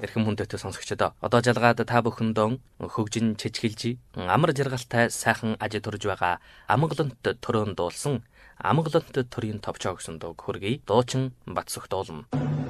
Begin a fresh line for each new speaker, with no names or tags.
эрхэм хүндэтгэл сонсогчдоо одоо жалгаад та бүхэндээ хөгжин чичгэлж амар жаргалтай сайхан аж төрж байгаа Амгалант төрөнд дуулсан Амгалант төрийн товчоо гэсэн дуу хүргэе. Дуучин Батсөх дуулна.